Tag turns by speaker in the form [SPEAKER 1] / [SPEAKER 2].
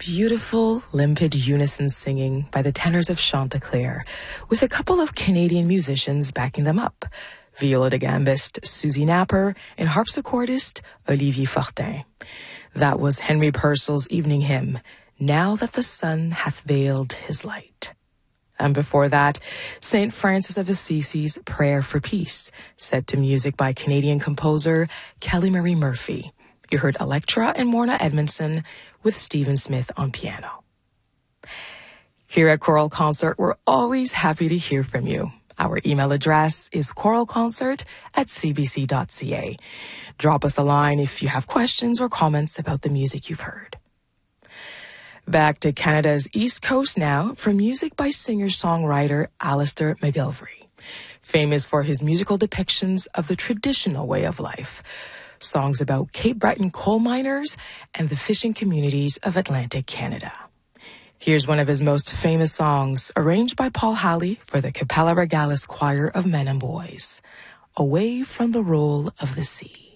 [SPEAKER 1] beautiful, limpid unison singing by the tenors of Chanticleer, with a couple of Canadian musicians backing them up, viola da gambist Susie Napper and harpsichordist Olivier Fortin. That was Henry Purcell's evening hymn, Now That the Sun Hath Veiled His Light. And before that, St. Francis of Assisi's Prayer for Peace, set to music by Canadian composer Kelly Marie Murphy. You heard Electra and Morna Edmondson with Stephen Smith on piano. Here at Choral Concert, we're always happy to hear from you. Our email address is choralconcert@cbc.ca. Drop us a line if you have questions or comments about the music you've heard. Back to Canada's East Coast now for music by singer-songwriter Alistair McGilvery, famous for his musical depictions of the traditional way of life, songs about Cape Breton coal miners and the fishing communities of Atlantic Canada. Here's one of his most famous songs, arranged by Paul Halley for the Capella Regalis Choir of Men and Boys, Away from the Roll of the Sea.